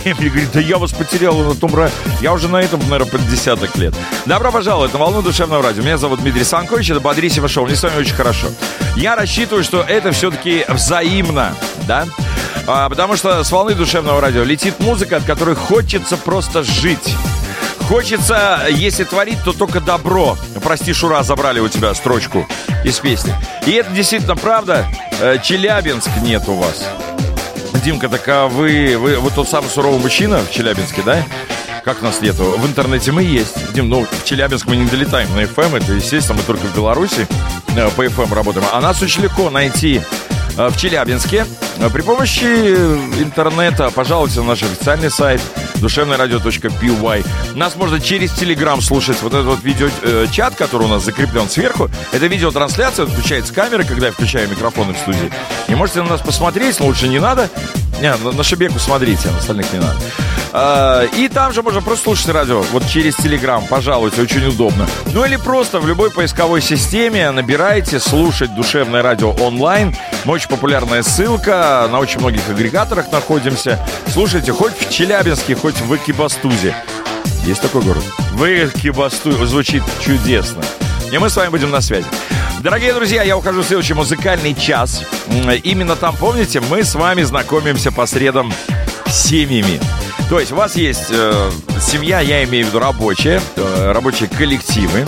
И говорит, да я вас потерял на том радио. Я уже на этом, наверное, под десяток лет. Добро пожаловать на волну душевного радио. Меня зовут Дмитрий Санкович, это Бодрисево шоу. Мне с вами очень хорошо. Я рассчитываю, что это все-таки взаимно, да? Потому что с волны душевного радио летит музыка, от которой хочется просто жить. Хочется, если творить, то только добро. Прости, Шура, забрали у тебя строчку из песни. И это действительно правда. Челябинск нет у вас. Димка, так а вы тот самый суровый мужчина в Челябинске, да? Как нас нету? В интернете мы есть. Дим, ну, в Челябинск мы не долетаем на FM. Это, естественно, мы только в Беларуси по FM работаем. А нас очень легко найти в Челябинске при помощи интернета. Пожалуйста, на наш официальный сайт душевнорадио.py. Нас можно через Telegram слушать. Вот этот вот видеочат, который у нас закреплен сверху, это видеотрансляция, включается камера, когда я включаю микрофоны в студии. И можете на нас посмотреть, но лучше не надо. Не, на Шебеку смотрите, а на остальных не надо. И там же можно просто слушать радио вот через Telegram, пожалуйста, очень удобно. Ну или просто в любой поисковой системе набирайте «Слушать душевное радио онлайн». Мы очень популярная ссылка, на очень многих агрегаторах находимся. Слушайте хоть в Челябинске, хоть в Экибастузе. Есть такой город? В Экибастузе. Звучит чудесно. И мы с вами будем на связи. Дорогие друзья, я ухожу в следующий музыкальный час. Именно там, помните, мы с вами знакомимся по средам с семьями. То есть у вас есть семья, я имею в виду рабочие коллективы.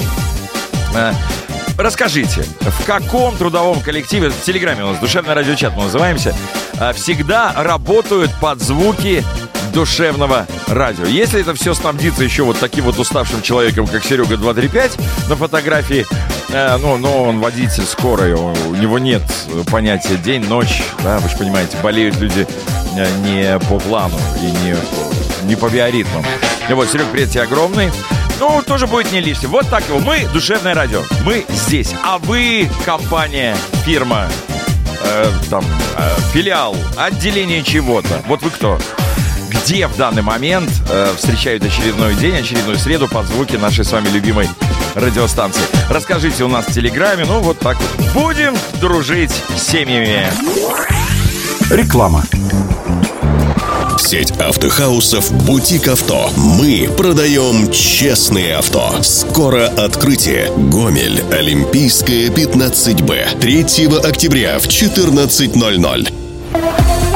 Расскажите, в каком трудовом коллективе, в Телеграме у нас душевный радиочат мы называемся, всегда работают под звуки душевного радио. Если это все снабдится еще вот таким вот уставшим человеком, как Серега 235 на фотографии, но он водитель скорой, у него нет понятия день, ночь, да, вы же понимаете, болеют люди не по плану и не по биоритмам. И вот, Серег, привет тебе огромный. Ну, тоже будет не лишним. Вот так его. Мы душевное радио. Мы здесь. А вы компания, фирма, филиал, отделение чего-то. Вот вы кто? Где в данный момент встречают очередной день, очередную среду под звуки нашей с вами любимой радиостанции? Расскажите у нас в Телеграме. Ну, вот так вот. Будем дружить с семьями. Реклама. Сеть автохаусов «Бутик Авто». Мы продаем честные авто. Скоро открытие. Гомель. Олимпийская, 15Б. 3 октября в 14:00.